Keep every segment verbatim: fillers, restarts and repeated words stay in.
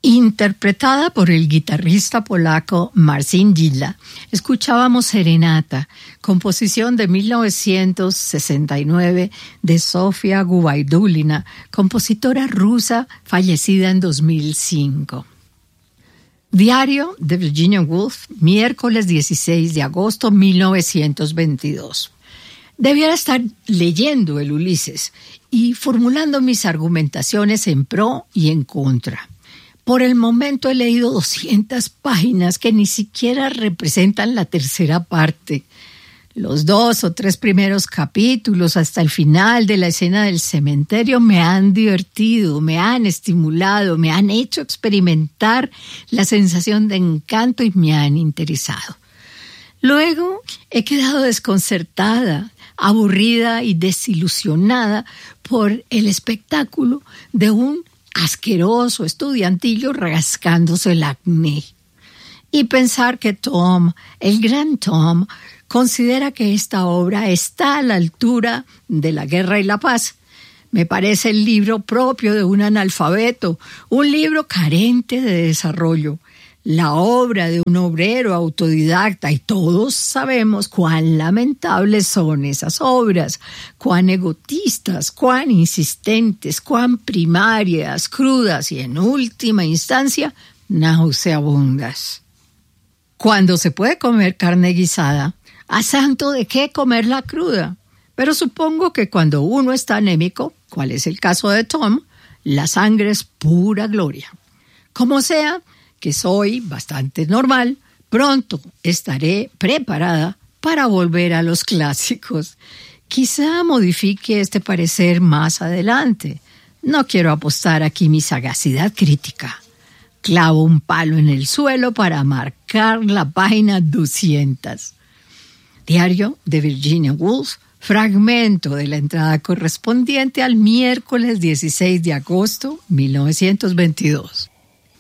Interpretada por el guitarrista polaco Marcin Gilla, escuchábamos Serenata, composición de mil novecientos sesenta y nueve de Sofia Gubaidulina, compositora rusa fallecida en dos mil cinco. Diario de Virginia Woolf, miércoles dieciséis de agosto de mil novecientos veintidós. Debiera estar leyendo el Ulises y formulando mis argumentaciones en pro y en contra. Por el momento he leído doscientas páginas que ni siquiera representan la tercera parte. Los dos o tres primeros capítulos hasta el final de la escena del cementerio me han divertido, me han estimulado, me han hecho experimentar la sensación de encanto y me han interesado. Luego he quedado desconcertada, aburrida y desilusionada por el espectáculo de un asqueroso estudiantillo rascándose el acné. Y pensar que Tom, el gran Tom, considera que esta obra está a la altura de La Guerra y la Paz. Me parece el libro propio de un analfabeto, un libro carente de desarrollo, la obra de un obrero autodidacta, y todos sabemos cuán lamentables son esas obras, cuán egotistas, cuán insistentes, cuán primarias, crudas y en última instancia nauseabundas. Cuando se puede comer carne guisada, ¿a santo de qué comerla cruda? Pero supongo que cuando uno está anémico, cual es el caso de Tom, la sangre es pura gloria. Como sea, que soy bastante normal, pronto estaré preparada para volver a los clásicos. Quizá modifique este parecer más adelante. No quiero apostar aquí mi sagacidad crítica. Clavo un palo en el suelo para marcar la página doscientos. Diario de Virginia Woolf, fragmento de la entrada correspondiente al miércoles dieciséis de agosto de mil novecientos veintidós.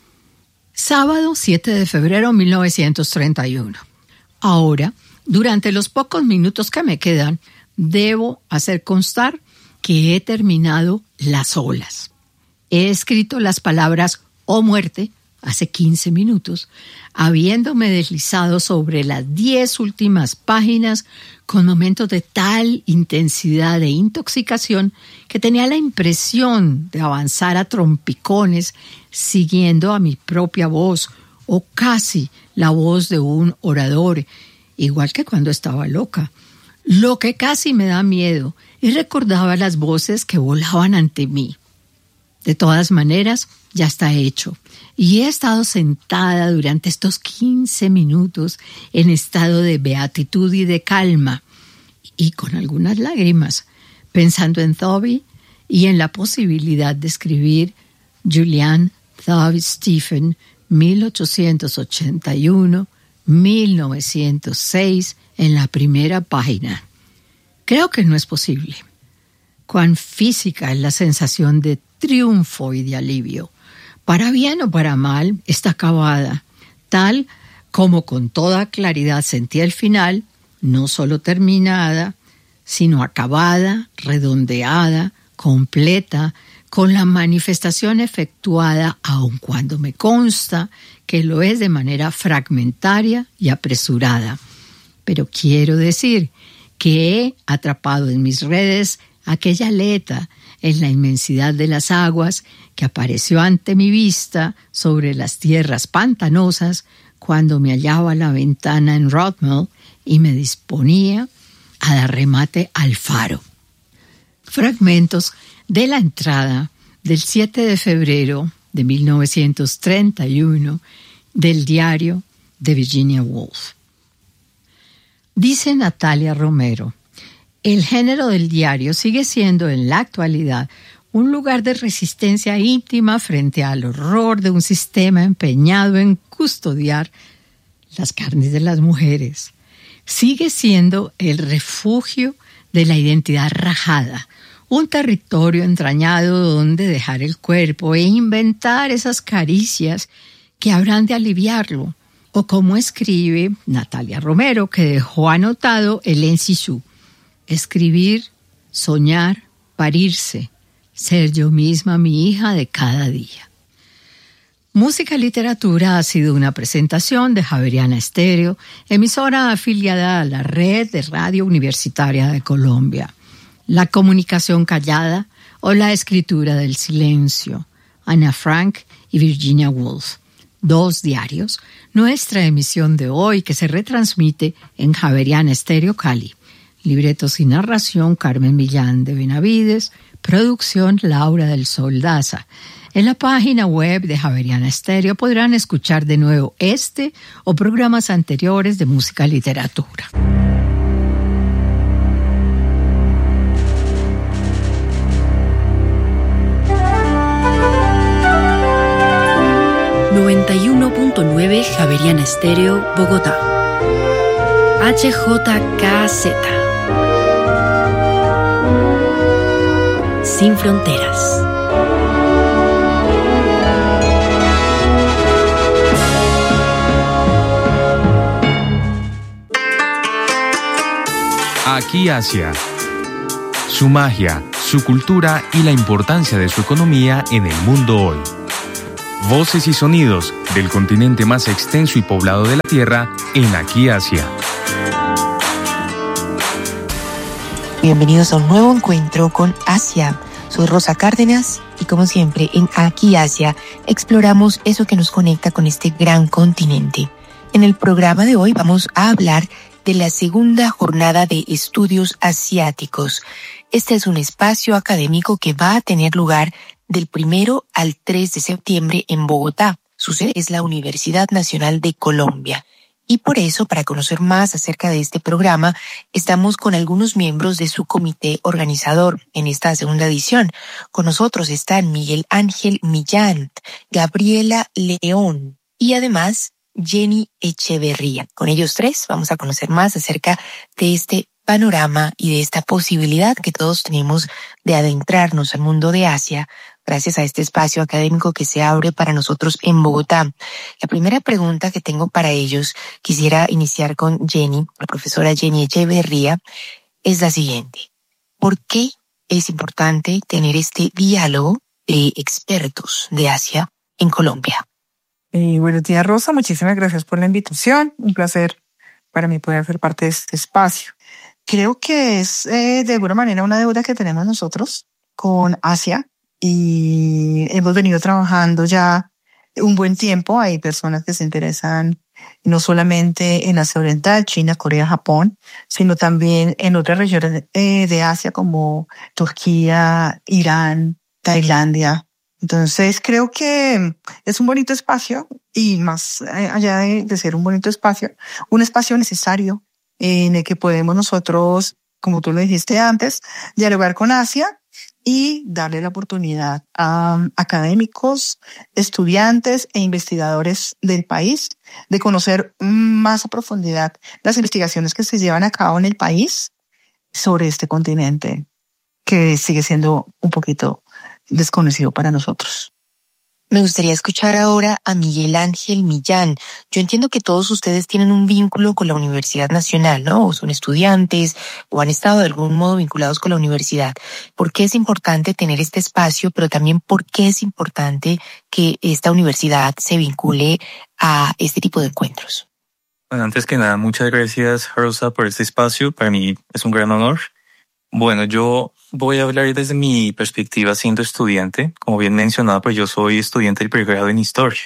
Sábado siete de febrero de mil novecientos treinta y uno. Ahora, durante los pocos minutos que me quedan, debo hacer constar que he terminado Las olas. He escrito las palabras "o muerte" hace quince minutos, habiéndome deslizado sobre las diez últimas páginas con momentos de tal intensidad de intoxicación que tenía la impresión de avanzar a trompicones siguiendo a mi propia voz o casi la voz de un orador, igual que cuando estaba loca, lo que casi me da miedo, y recordaba las voces que volaban ante mí. De todas maneras, ya está hecho, y he estado sentada durante estos quince minutos en estado de beatitud y de calma, y con algunas lágrimas, pensando en Thoby y en la posibilidad de escribir Julian Thoby Stephen, mil ochocientos ochenta y uno a mil novecientos seis, en la primera página. Creo que no es posible. Cuán física es la sensación de triunfo y de alivio. Para bien o para mal, está acabada, tal como con toda claridad sentí el final, no solo terminada, sino acabada, redondeada, completa, con la manifestación efectuada, aun cuando me consta que lo es de manera fragmentaria y apresurada. Pero quiero decir que he atrapado en mis redes aquella aleta en la inmensidad de las aguas que apareció ante mi vista sobre las tierras pantanosas cuando me hallaba a la ventana en Rodmell y me disponía a dar remate al faro. Fragmentos de la entrada del siete de febrero de mil novecientos treinta y uno del diario de Virginia Woolf. Dice Natalia Romero: el género del diario sigue siendo en la actualidad un lugar de resistencia íntima frente al horror de un sistema empeñado en custodiar las carnes de las mujeres. Sigue siendo el refugio de la identidad rajada, un territorio entrañado donde dejar el cuerpo e inventar esas caricias que habrán de aliviarlo. O como escribe Natalia Romero, que dejó anotado el Ensisú: escribir, soñar, parirse, ser yo misma mi hija de cada día. Música y Literatura ha sido una presentación de Javeriana Estéreo, emisora afiliada a la Red de Radio Universitaria de Colombia. La comunicación callada o la escritura del silencio. Ana Frank y Virginia Woolf. Dos diarios. Nuestra emisión de hoy que se retransmite en Javeriana Estéreo Cali. Libretos y narración Carmen Millán de Benavides. Producción Laura del Sol Daza. En la página web de Javeriana Estéreo podrán escuchar de nuevo este o programas anteriores de música y literatura. noventa y uno punto nueve Javeriana Estéreo, Bogotá. H J K Z. Sin fronteras. Aquí Asia. Su magia, su cultura y la importancia de su economía en el mundo hoy. Voces y sonidos del continente más extenso y poblado de la Tierra en Aquí Asia. Bienvenidos a un nuevo encuentro con Asia. Soy Rosa Cárdenas y como siempre en Aquí Asia exploramos eso que nos conecta con este gran continente. En el programa de hoy vamos a hablar de la segunda jornada de estudios asiáticos. Este es un espacio académico que va a tener lugar del primero al tres de septiembre en Bogotá. Su sede es la Universidad Nacional de Colombia. Y por eso, para conocer más acerca de este programa, estamos con algunos miembros de su comité organizador en esta segunda edición. Con nosotros están Miguel Ángel Millán, Gabriela León y además Jenny Echeverría. Con ellos tres vamos a conocer más acerca de este panorama y de esta posibilidad que todos tenemos de adentrarnos al mundo de Asia gracias a este espacio académico que se abre para nosotros en Bogotá. La primera pregunta que tengo para ellos, quisiera iniciar con Jenny, la profesora Jenny Echeverría, es la siguiente. ¿Por qué es importante tener este diálogo de expertos de Asia en Colombia? Eh, buenos días, Rosa. Muchísimas gracias por la invitación. Un placer para mí poder ser parte de este espacio. Creo que es eh, de alguna manera una deuda que tenemos nosotros con Asia y hemos venido trabajando ya un buen tiempo. Hay personas que se interesan no solamente en Asia Oriental, China, Corea, Japón, sino también en otras regiones eh, de Asia como Turquía, Irán, Tailandia. Entonces creo que es un bonito espacio y más allá de, de ser un bonito espacio, un espacio necesario en el que podemos nosotros, como tú lo dijiste antes, dialogar con Asia y darle la oportunidad a académicos, estudiantes e investigadores del país de conocer más a profundidad las investigaciones que se llevan a cabo en el país sobre este continente que sigue siendo un poquito desconocido para nosotros. Me gustaría escuchar ahora a Miguel Ángel Millán. Yo entiendo que todos ustedes tienen un vínculo con la Universidad Nacional, ¿no? O son estudiantes o han estado de algún modo vinculados con la universidad. ¿Por qué es importante tener este espacio, pero también por qué es importante que esta universidad se vincule a este tipo de encuentros? Bueno, antes que nada, muchas gracias, Rosa, por este espacio. Para mí es un gran honor. Bueno, yo voy a hablar desde mi perspectiva siendo estudiante. Como bien mencionado, pues yo soy estudiante del pregrado en Historia.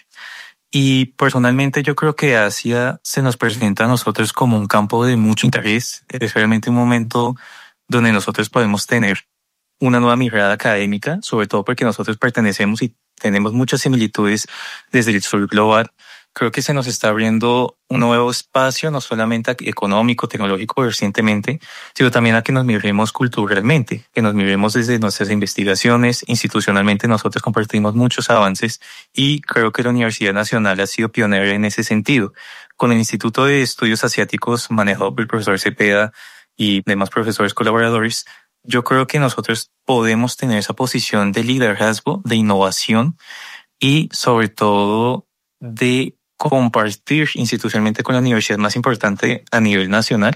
Y personalmente yo creo que Asia se nos presenta a nosotros como un campo de mucho interés. Es realmente un momento donde nosotros podemos tener una nueva mirada académica, sobre todo porque nosotros pertenecemos y tenemos muchas similitudes desde el sur global. Creo que se nos está abriendo un nuevo espacio, no solamente económico, tecnológico recientemente, sino también a que nos miremos culturalmente, que nos miremos desde nuestras investigaciones. Institucionalmente nosotros compartimos muchos avances y creo que la Universidad Nacional ha sido pionera en ese sentido. Con el Instituto de Estudios Asiáticos manejado por el profesor Cepeda y demás profesores colaboradores, yo creo que nosotros podemos tener esa posición de liderazgo, de innovación y sobre todo de compartir institucionalmente con la universidad más importante a nivel nacional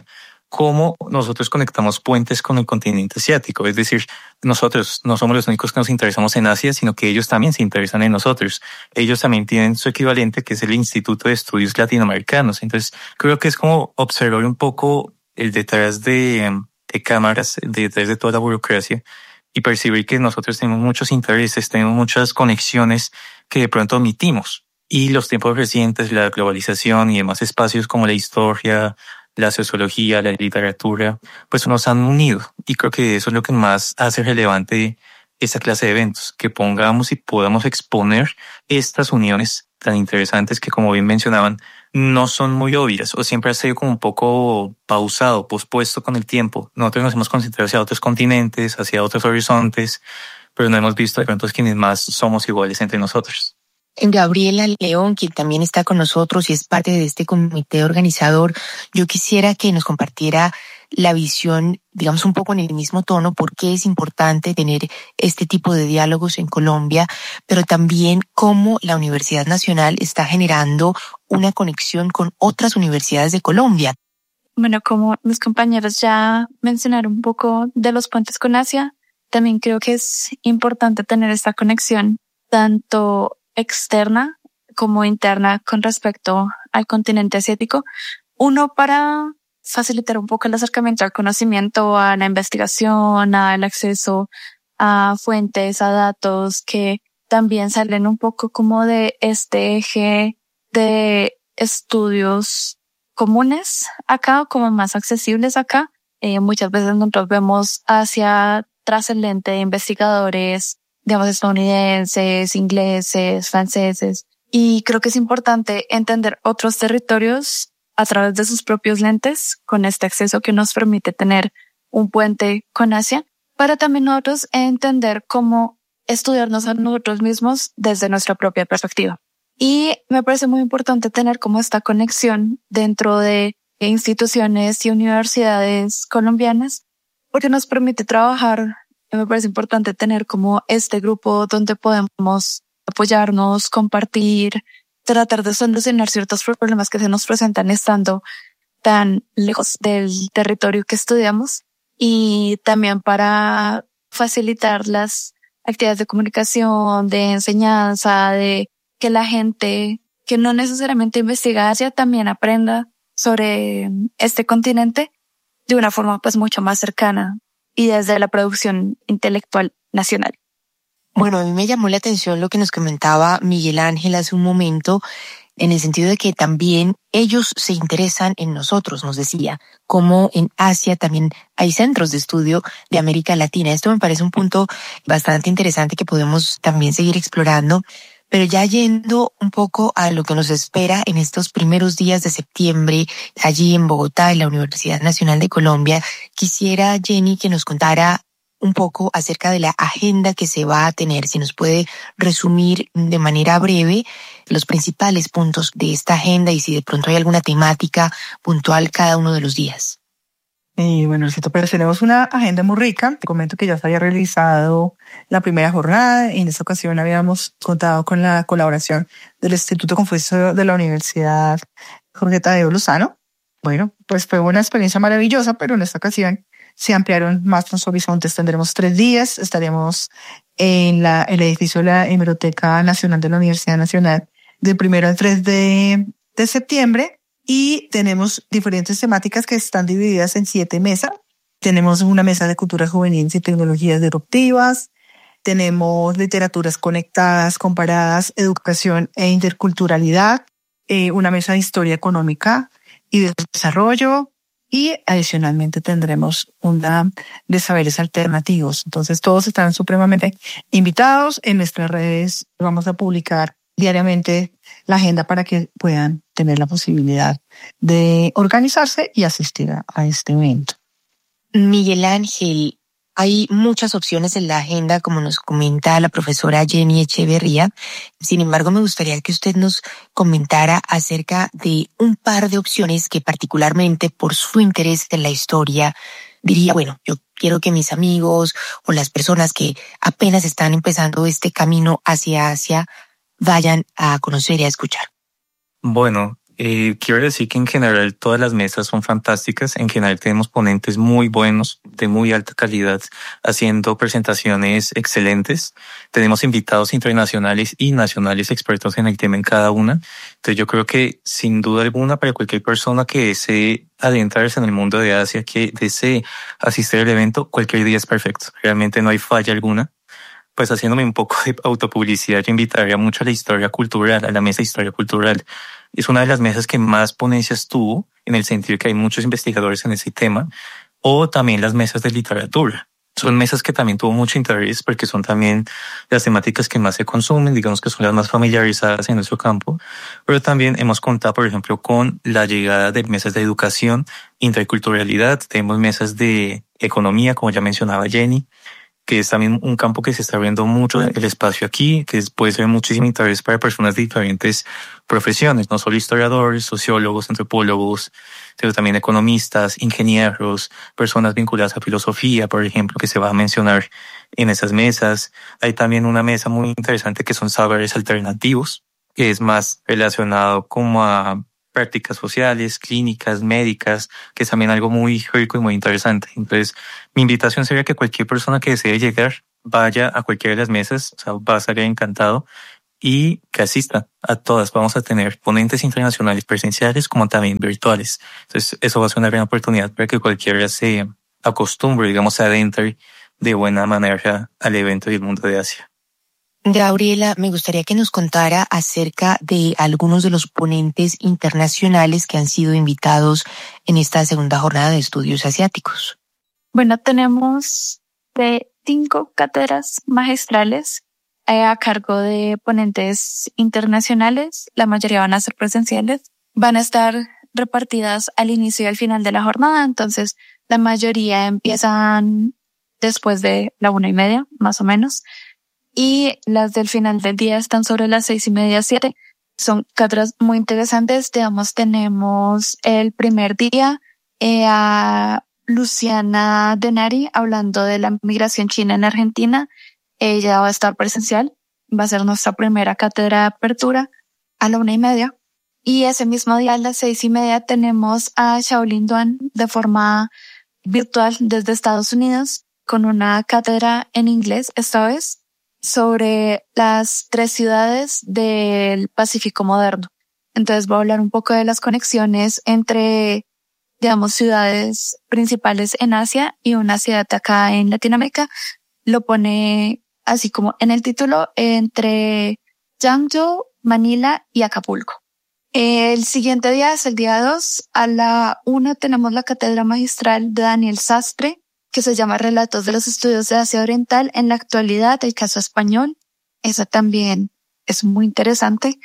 cómo nosotros conectamos puentes con el continente asiático. Es decir, nosotros no somos los únicos que nos interesamos en Asia, sino que ellos también se interesan en nosotros. Ellos también tienen su equivalente, que es el Instituto de Estudios Latinoamericanos. Entonces, creo que es como observar un poco el detrás de, de cámaras, detrás de toda la burocracia, y percibir que nosotros tenemos muchos intereses, tenemos muchas conexiones que de pronto omitimos. Y los tiempos recientes, la globalización y demás espacios como la historia, la sociología, la literatura, pues nos han unido. Y creo que eso es lo que más hace relevante esta clase de eventos, que pongamos y podamos exponer estas uniones tan interesantes que, como bien mencionaban, no son muy obvias o siempre ha sido como un poco pausado, pospuesto con el tiempo. Nosotros nos hemos concentrado hacia otros continentes, hacia otros horizontes, pero no hemos visto de pronto quienes más somos iguales entre nosotros. Gabriela León, quien también está con nosotros y es parte de este comité organizador, yo quisiera que nos compartiera la visión, digamos un poco en el mismo tono, por qué es importante tener este tipo de diálogos en Colombia, pero también cómo la Universidad Nacional está generando una conexión con otras universidades de Colombia. Bueno, como mis compañeros ya mencionaron un poco de los puentes con Asia, también creo que es importante tener esta conexión tanto externa como interna con respecto al continente asiático. Uno, para facilitar un poco el acercamiento al conocimiento, a la investigación, al acceso a fuentes, a datos que también salen un poco como de este eje de estudios comunes acá, como más accesibles acá. Eh, muchas veces nosotros vemos hacia trascendente de investigadores, digamos, estadounidenses, ingleses, franceses. Y creo que es importante entender otros territorios a través de sus propios lentes, con este acceso que nos permite tener un puente con Asia, para también nosotros entender cómo estudiarnos a nosotros mismos desde nuestra propia perspectiva. Y me parece muy importante tener como esta conexión dentro de instituciones y universidades colombianas, porque nos permite trabajar. Me parece importante tener como este grupo donde podemos apoyarnos, compartir, tratar de solucionar ciertos problemas que se nos presentan estando tan lejos del territorio que estudiamos, y también para facilitar las actividades de comunicación, de enseñanza, de que la gente que no necesariamente investiga Asia también aprenda sobre este continente de una forma pues mucho más cercana y desde la producción intelectual nacional. Bueno, a mí me llamó la atención lo que nos comentaba Miguel Ángel hace un momento, en el sentido de que también ellos se interesan en nosotros, nos decía, como en Asia también hay centros de estudio de América Latina. Esto me parece un punto bastante interesante que podemos también seguir explorando. Pero ya yendo un poco a lo que nos espera en estos primeros días de septiembre, allí en Bogotá, en la Universidad Nacional de Colombia, quisiera, Jenny, que nos contara un poco acerca de la agenda que se va a tener. Si nos puede resumir de manera breve los principales puntos de esta agenda y si de pronto hay alguna temática puntual cada uno de los días. Y bueno, pero tenemos una agenda muy rica. Te comento que ya se había realizado la primera jornada y en esta ocasión habíamos contado con la colaboración del Instituto Confucio de la Universidad Jorge Tadeo Lozano. Bueno, pues fue una experiencia maravillosa, pero en esta ocasión se ampliaron más los horizontes. Tendremos tres días. Estaremos en la, el edificio de la Hemeroteca Nacional de la Universidad Nacional del primero al tres de, de septiembre. Y tenemos diferentes temáticas que están divididas en siete mesas. Tenemos una mesa de cultura juvenil y tecnologías disruptivas. Tenemos literaturas conectadas, comparadas, educación e interculturalidad. Eh, una mesa de historia económica y de desarrollo. Y adicionalmente tendremos una de saberes alternativos. Entonces todos están supremamente invitados. En nuestras redes vamos a publicar diariamente la agenda para que puedan tener la posibilidad de organizarse y asistir a, a este evento. Miguel Ángel, hay muchas opciones en la agenda, como nos comenta la profesora Jenny Echeverría. Sin embargo, me gustaría que usted nos comentara acerca de un par de opciones que particularmente por su interés en la historia diría, bueno, yo quiero que mis amigos o las personas que apenas están empezando este camino hacia Asia vayan a conocer y a escuchar. Bueno, Eh, quiero decir que en general todas las mesas son fantásticas. En general tenemos ponentes muy buenos, de muy alta calidad, haciendo presentaciones excelentes. Tenemos invitados internacionales y nacionales expertos en el tema en cada una. Entonces yo creo que sin duda alguna para cualquier persona que desee adentrarse en el mundo de Asia, que desee asistir al evento, cualquier día es perfecto. Realmente no hay falla alguna. Pues haciéndome un poco de autopublicidad, yo invitaría mucho a la historia cultural, a la mesa de historia cultural. Es una de las mesas que más ponencias tuvo, en el sentido que hay muchos investigadores en ese tema, o también las mesas de literatura. Son mesas que también tuvo mucho interés porque son también las temáticas que más se consumen, digamos que son las más familiarizadas en nuestro campo, pero también hemos contado, por ejemplo, con la llegada de mesas de educación, interculturalidad, tenemos mesas de economía, como ya mencionaba Jenny, que es también un campo que se está abriendo mucho el espacio aquí, que puede ser muchísimo interés para personas de diferentes profesiones, no solo historiadores, sociólogos, antropólogos, sino también economistas, ingenieros, personas vinculadas a filosofía, por ejemplo, que se va a mencionar en esas mesas. Hay también una mesa muy interesante que son saberes alternativos, que es más relacionado como a prácticas sociales, clínicas, médicas, que es también algo muy rico y muy interesante. Entonces, mi invitación sería que cualquier persona que desee llegar vaya a cualquiera de las mesas, o sea, va a estar encantado y que asista a todas. Vamos a tener ponentes internacionales presenciales como también virtuales. Entonces, eso va a ser una gran oportunidad para que cualquiera se acostumbre, digamos, se adentre de buena manera al evento y el mundo de Asia. Gabriela, me gustaría que nos contara acerca de algunos de los ponentes internacionales que han sido invitados en esta segunda jornada de estudios asiáticos. Bueno, tenemos de cinco cátedras magistrales eh, a cargo de ponentes internacionales. La mayoría van a ser presenciales. Van a estar repartidas al inicio y al final de la jornada. Entonces, la mayoría empiezan después de la una y media, más o menos. Y las del final del día están sobre las seis y media, siete. Son cátedras muy interesantes. Digamos, tenemos el primer día eh, a Luciana Denari hablando de la migración china en Argentina. Ella va a estar presencial. Va a ser nuestra primera cátedra de apertura a la una y media. Y ese mismo día a las seis y media tenemos a Xiaolin Duan de forma virtual desde Estados Unidos con una cátedra en inglés esta vez, sobre las tres ciudades del Pacífico moderno. Entonces voy a hablar un poco de las conexiones entre, digamos, ciudades principales en Asia y una ciudad acá en Latinoamérica. Lo pone así como en el título, entre Yangzhou, Manila y Acapulco. El siguiente día es el día dos. A la una tenemos la cátedra magistral de Daniel Sastre, que se llama Relatos de los Estudios de Asia Oriental en la actualidad, el caso español. Esa también es muy interesante.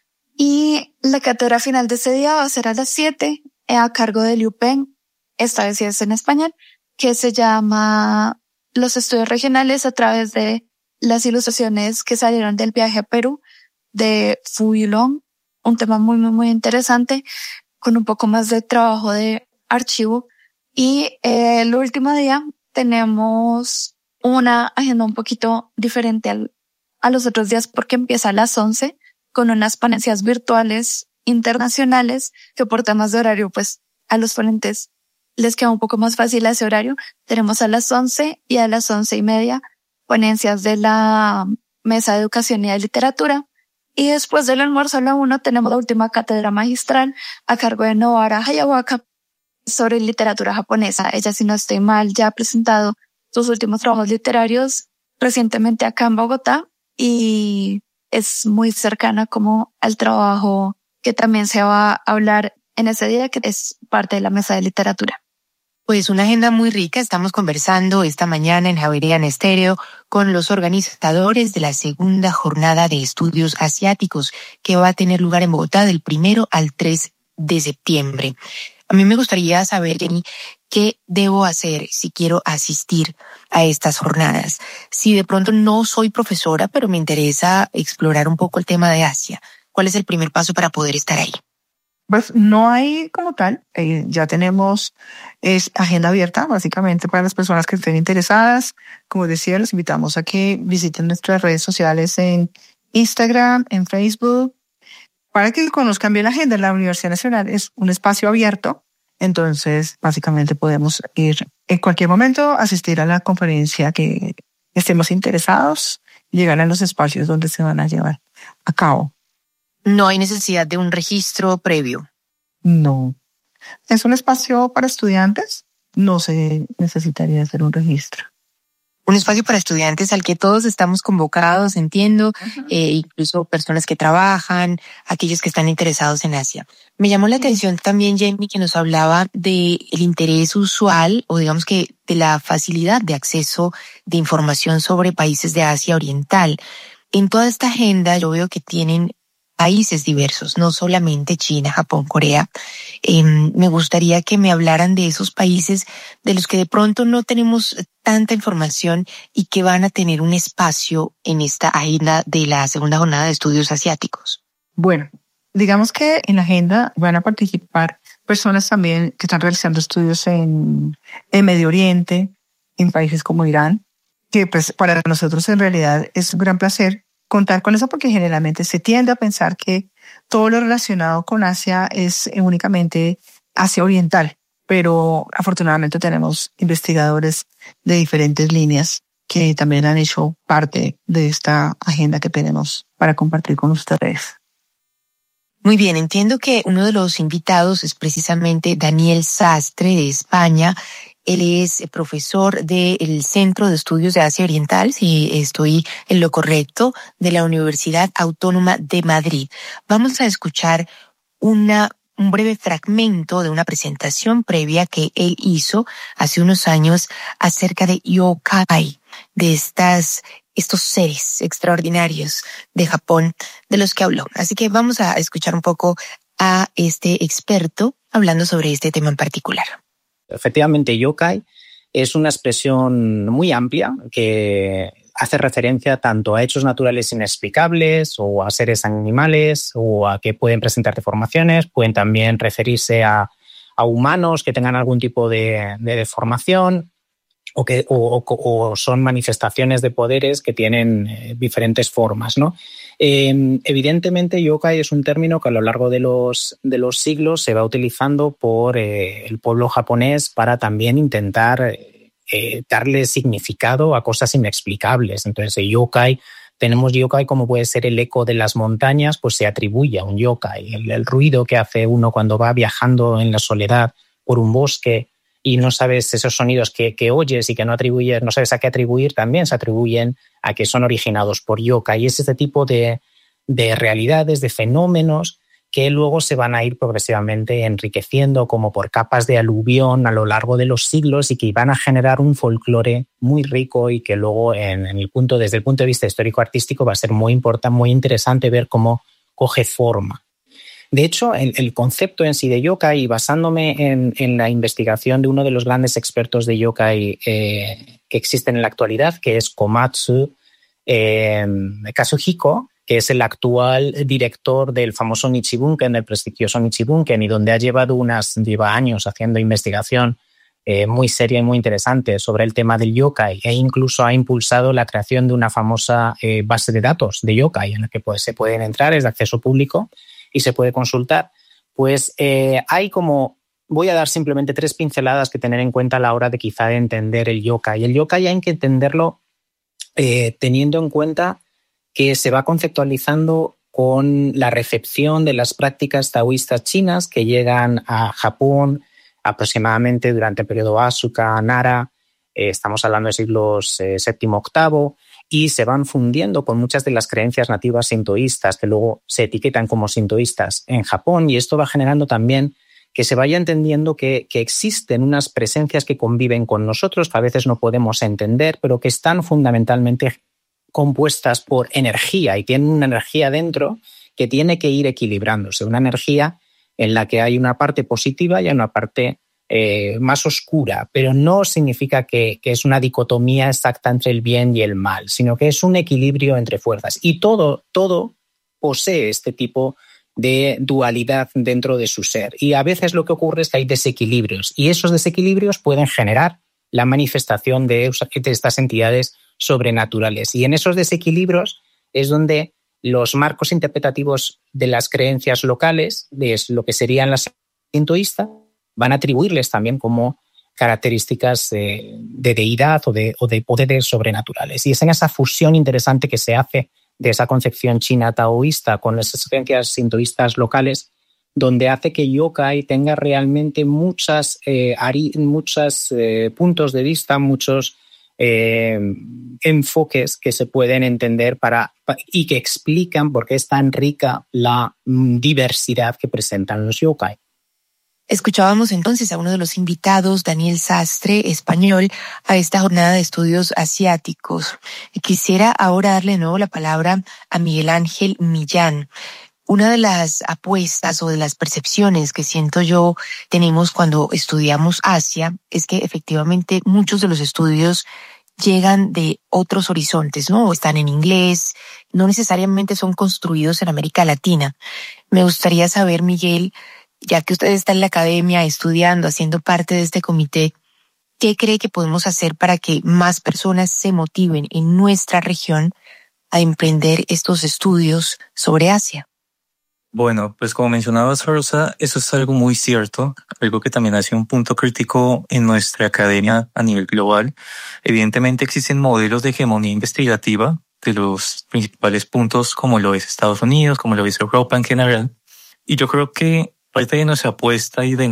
Y la cátedra final de ese día va a ser a las siete, a cargo de Liu Peng, esta vez sí es en español, que se llama Los Estudios Regionales a través de las ilustraciones que salieron del viaje a Perú de Fu Yulong. Un tema muy, muy, muy interesante, con un poco más de trabajo de archivo. Y eh, el último día tenemos una agenda un poquito diferente al, a los otros días porque empieza a las once con unas ponencias virtuales internacionales que por temas de horario pues a los ponentes les queda un poco más fácil ese horario. Tenemos a las once y a las once y media ponencias de la Mesa de Educación y de Literatura. Y después del almuerzo a la una tenemos la última cátedra magistral a cargo de Nobara Hayawaka sobre literatura japonesa. Ella, si no estoy mal, ya ha presentado sus últimos trabajos literarios recientemente acá en Bogotá y es muy cercana como al trabajo que también se va a hablar en ese día, que es parte de la Mesa de Literatura. Pues una agenda muy rica. Estamos conversando esta mañana en Javeriana Estéreo con los organizadores de la segunda jornada de estudios asiáticos que va a tener lugar en Bogotá del primero al tres de septiembre. A mí me gustaría saber, Jenny, qué debo hacer si quiero asistir a estas jornadas. Si de pronto no soy profesora, pero me interesa explorar un poco el tema de Asia, ¿cuál es el primer paso para poder estar ahí? Pues no hay como tal, eh, ya tenemos es agenda abierta básicamente para las personas que estén interesadas. Como decía, los invitamos a que visiten nuestras redes sociales en Instagram, en Facebook, para que conozcan bien la agenda. La Universidad Nacional es un espacio abierto, entonces básicamente podemos ir en cualquier momento, asistir a la conferencia que estemos interesados, llegar a los espacios donde se van a llevar a cabo. No hay necesidad de un registro previo. No. Es un espacio para estudiantes, no se necesitaría hacer un registro. Un espacio para estudiantes al que todos estamos convocados, entiendo, uh-huh. eh, incluso personas que trabajan, aquellos que están interesados en Asia. Me llamó la atención también, Jamie, que nos hablaba del interés usual, o digamos que de la facilidad de acceso de información sobre países de Asia Oriental. En toda esta agenda yo veo que tienen países diversos, no solamente China, Japón, Corea. Eh, me gustaría que me hablaran de esos países de los que de pronto no tenemos tanta información y que van a tener un espacio en esta agenda de la segunda jornada de estudios asiáticos. Bueno, digamos que en la agenda van a participar personas también que están realizando estudios en, en Medio Oriente, en países como Irán, que pues para nosotros en realidad es un gran placer contar con eso, porque generalmente se tiende a pensar que todo lo relacionado con Asia es únicamente Asia Oriental, pero afortunadamente tenemos investigadores de diferentes líneas que también han hecho parte de esta agenda que tenemos para compartir con ustedes. Muy bien, entiendo que uno de los invitados es precisamente Daniel Sastre de España. Él es profesor del Centro de Estudios de Asia Oriental, si estoy en lo correcto, de la Universidad Autónoma de Madrid. Vamos a escuchar una, un breve fragmento de una presentación previa que él hizo hace unos años acerca de yokai, de estas, estos seres extraordinarios de Japón de los que habló. Así que vamos a escuchar un poco a este experto hablando sobre este tema en particular. Efectivamente, yokai es una expresión muy amplia que hace referencia tanto a hechos naturales inexplicables o a seres animales o a que pueden presentar deformaciones, pueden también referirse a, a humanos que tengan algún tipo de, de deformación o, que, o, o, o son manifestaciones de poderes que tienen eh, diferentes formas, ¿no? Eh, evidentemente, yokai es un término que a lo largo de los, de los siglos se va utilizando por eh, el pueblo japonés para también intentar eh, darle significado a cosas inexplicables. Entonces, el yokai, tenemos yokai como puede ser el eco de las montañas, pues se atribuye a un yokai. El, el ruido que hace uno cuando va viajando en la soledad por un bosque y no sabes esos sonidos que, que oyes y que no atribuyes, no sabes a qué atribuir, también se atribuyen a que son originados por yokai. Y es este tipo de, de realidades, de fenómenos que luego se van a ir progresivamente enriqueciendo como por capas de aluvión a lo largo de los siglos y que van a generar un folclore muy rico y que luego en, en el punto, desde el punto de vista histórico-artístico va a ser muy importante, muy interesante ver cómo coge forma. De hecho, el, el concepto en sí de yokai, y basándome en, en la investigación de uno de los grandes expertos de yokai eh, que existen en la actualidad, que es Komatsu eh, Kazuhiko, que es el actual director del famoso Nichibunken, del prestigioso Nichibunken, y donde ha llevado unas, lleva años haciendo investigación eh, muy seria y muy interesante sobre el tema del yokai, e incluso ha impulsado la creación de una famosa eh, base de datos de yokai en la que pues, se pueden entrar, es de acceso público y se puede consultar. Pues eh, hay como, voy a dar simplemente tres pinceladas que tener en cuenta a la hora de quizá entender el yokai. El yokai hay que entenderlo eh, teniendo en cuenta que se va conceptualizando con la recepción de las prácticas taoístas chinas que llegan a Japón aproximadamente durante el periodo Asuka, Nara, eh, estamos hablando de siglos eh, séptimo, octavo, y se van fundiendo con muchas de las creencias nativas sintoístas que luego se etiquetan como sintoístas en Japón, y esto va generando también que se vaya entendiendo que, que existen unas presencias que conviven con nosotros, que a veces no podemos entender, pero que están fundamentalmente compuestas por energía y tienen una energía dentro que tiene que ir equilibrándose, una energía en la que hay una parte positiva y hay una parte eh, más oscura, pero no significa que, que es una dicotomía exacta entre el bien y el mal, sino que es un equilibrio entre fuerzas. Y todo, todo posee este tipo de dualidad dentro de su ser. Y a veces lo que ocurre es que hay desequilibrios, y esos desequilibrios pueden generar la manifestación de, de estas entidades sobrenaturales. Y en esos desequilibrios es donde los marcos interpretativos de las creencias locales, de lo que serían las sintoístas, van a atribuirles también como características de, de deidad o de, o de poderes sobrenaturales. Y es en esa fusión interesante que se hace de esa concepción china taoísta con esas creencias sintoístas locales, donde hace que yokai tenga realmente muchas, eh, ari, muchos eh, puntos de vista, muchos eh, enfoques que se pueden entender para, y que explican por qué es tan rica la diversidad que presentan los yokai. Escuchábamos entonces a uno de los invitados, Daniel Sastre, español, a esta jornada de estudios asiáticos. Quisiera ahora darle de nuevo la palabra a Miguel Ángel Millán. Una de las apuestas o de las percepciones que siento yo tenemos cuando estudiamos Asia es que efectivamente muchos de los estudios llegan de otros horizontes, ¿no? Están en inglés, no necesariamente son construidos en América Latina. Me gustaría saber, Miguel, ya que usted está en la academia estudiando, haciendo parte de este comité, ¿qué cree que podemos hacer para que más personas se motiven en nuestra región a emprender estos estudios sobre Asia? Bueno, pues como mencionabas, Rosa, eso es algo muy cierto, algo que también hace un punto crítico en nuestra academia a nivel global. Evidentemente existen modelos de hegemonía investigativa de los principales puntos como lo es Estados Unidos, como lo es Europa en general. Y yo creo que parte de nuestra apuesta y de